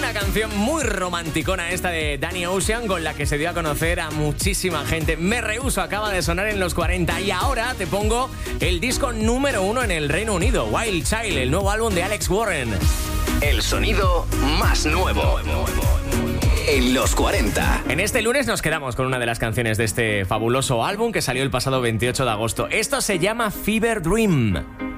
Una canción muy romanticona esta de Danny Ocean, con la que se dio a conocer a muchísima gente. Me Rehúso acaba de sonar en los 40 y ahora te pongo el disco número 1 en el Reino Unido, Wild Child, el nuevo álbum de Alex Warren. El sonido más nuevo en los 40. En este lunes nos quedamos con una de las canciones de este fabuloso álbum que salió el pasado 28 de agosto. Esto se llama Fever Dream.